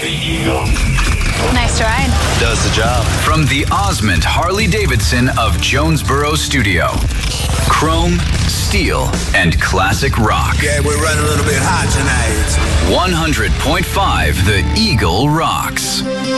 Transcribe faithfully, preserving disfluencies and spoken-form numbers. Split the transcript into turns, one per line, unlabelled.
the Eagle.
Nice ride.
Does the job.
From the Osmond Harley-Davidson of Jonesboro Studio. Chrome, steel, and classic rock.
Yeah, we're running a little bit hot tonight.
one hundred point five The Eagle rocks.